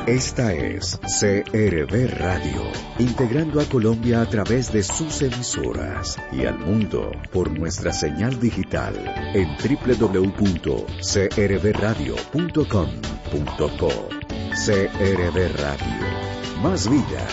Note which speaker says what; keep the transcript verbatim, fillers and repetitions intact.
Speaker 1: Esta es C R V Radio, integrando a Colombia a través de sus emisoras y al mundo por nuestra señal digital en doble u doble u doble u punto c r v radio punto com punto co. C R V Radio. Más vida,